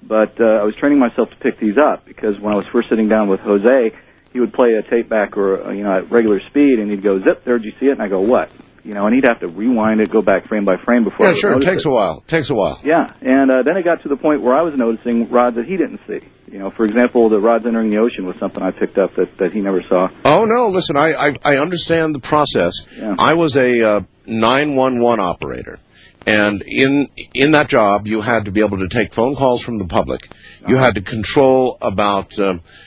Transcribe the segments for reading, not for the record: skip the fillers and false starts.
but I was training myself to pick these up because when I was first sitting down with Jose, he would play a tape back or at regular speed, and he'd go, "Zip, there, did you see it?" And I go, "What?" And he'd have to rewind it, go back frame by frame before. Yeah, sure, it takes a while. Yeah, and then it got to the point where I was noticing rods that he didn't see. For example, the rods entering the ocean was something I picked up that he never saw. Oh no, listen, I understand the process. Yeah. I was a 911 operator. And in that job, you had to be able to take phone calls from the public. You had to control about,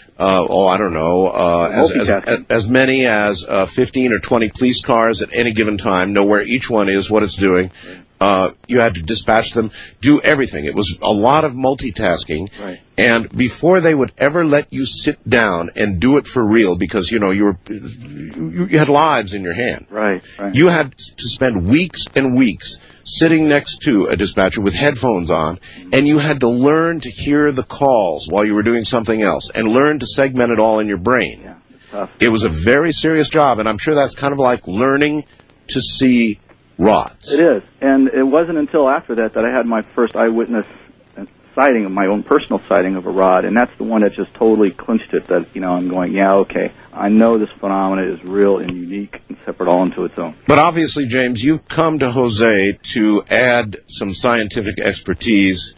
as many as 15 or 20 police cars at any given time, know where each one is, what it's doing. You had to dispatch them, do everything. It was a lot of multitasking. Right. And before they would ever let you sit down and do it for real, because, you had lives in your hand. Right. You had to spend weeks and weeks sitting next to a dispatcher with headphones on, and you had to learn to hear the calls while you were doing something else, and learn to segment it all in your brain. Yeah, it's tough. It was a very serious job, and I'm sure that's kind of like learning to see rods. It is, and it wasn't until after that I had my first eyewitness sighting, of my own personal sighting of a rod, and that's the one that just totally clinched it, that, I'm going, yeah, okay, I know this phenomena is real and unique and separate all into its own. But obviously, James, you've come to Jose to add some scientific expertise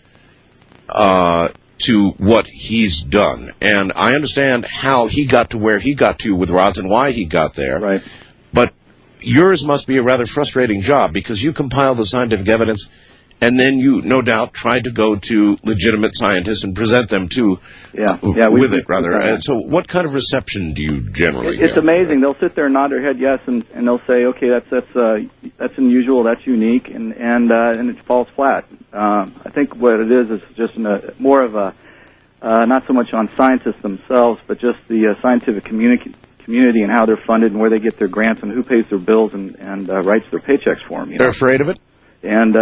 to what he's done, and I understand how he got to where he got to with rods and why he got there. Right. But yours must be a rather frustrating job, because you compile the scientific evidence, and then you, no doubt, tried to go to legitimate scientists and present them to So what kind of reception do you generally get? It's amazing. They'll sit there and nod their head yes, and they'll say, okay, that's unusual, that's unique, and it falls flat. I think what it is just more of a, not so much on scientists themselves, but just the scientific community and how they're funded and where they get their grants and who pays their bills and writes their paychecks for them. They're afraid of it? And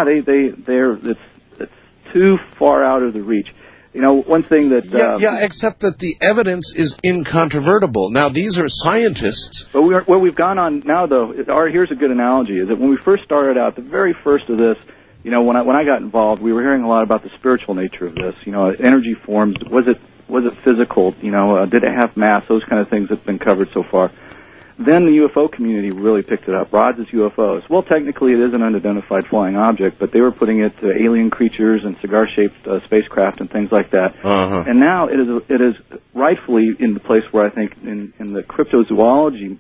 it's too far out of the reach. One thing that except that the evidence is incontrovertible. Now, these are scientists. But what we've gone on now, though, here's a good analogy: is that when we first started out, the very first of this, when I got involved, we were hearing a lot about the spiritual nature of this. Energy forms. Was it physical? Did it have mass? Those kind of things have been covered so far. Then the UFO community really picked it up. Rods as UFOs. Well, technically it is an unidentified flying object, but they were putting it to alien creatures and cigar-shaped spacecraft and things like that. Uh-huh. And now it is rightfully in the place where I think in the cryptozoology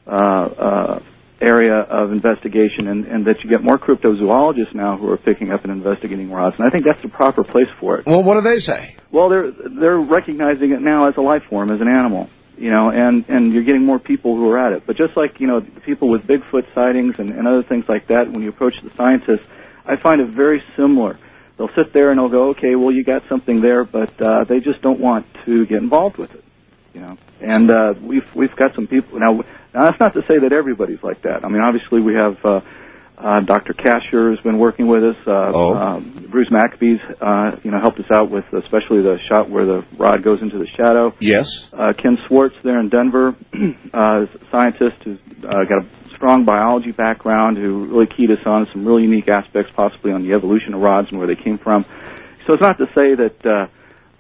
area of investigation, and that you get more cryptozoologists now who are picking up and investigating rods. And I think that's the proper place for it. Well, what do they say? Well, they're recognizing it now as a life form, as an animal. And you're getting more people who are at it. But just like, the people with Bigfoot sightings and other things like that, when you approach the scientists, I find it very similar. They'll sit there and they'll go, okay, well, you got something there, but they just don't want to get involved with it, And we've got some people. Now, that's not to say that everybody's like that. I mean, obviously we have Dr. Kasher has been working with us. Bruce Maccabee's, helped us out with especially the shot where the rod goes into the shadow. Yes. Ken Swartz there in Denver, a scientist who's got a strong biology background, who really keyed us on some really unique aspects, possibly on the evolution of rods and where they came from. So it's not to say that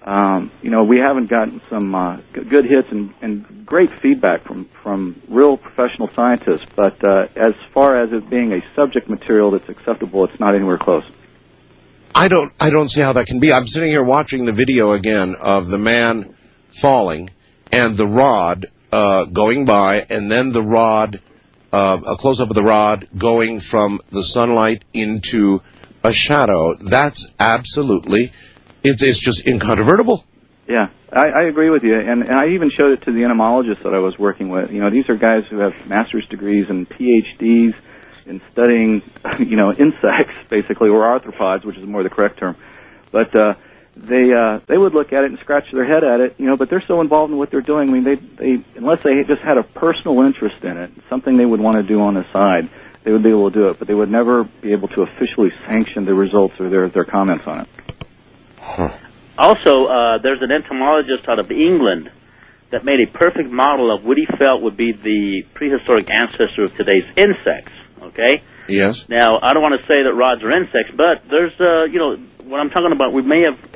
we haven't gotten some good hits and great feedback from real professional scientists, but as far as it being a subject material that's acceptable, it's not anywhere close. I don't see how that can be. I'm sitting here watching the video again of the man falling and the rod going by, and then the rod, a close-up of the rod going from the sunlight into a shadow. That's absolutely... It's just incontrovertible. Yeah, I agree with you, and I even showed it to the entomologists that I was working with. These are guys who have master's degrees and PhDs in studying, insects, basically, or arthropods, which is more the correct term. But they would look at it and scratch their head at it, but they're so involved in what they're doing. I mean, they unless they just had a personal interest in it, something they would want to do on the side, they would be able to do it, but they would never be able to officially sanction the results or their comments on it. Huh. Also, there's an entomologist out of England that made a perfect model of what he felt would be the prehistoric ancestor of today's insects, okay? Yes. Now, I don't want to say that rods are insects, but there's, what I'm talking about, we may have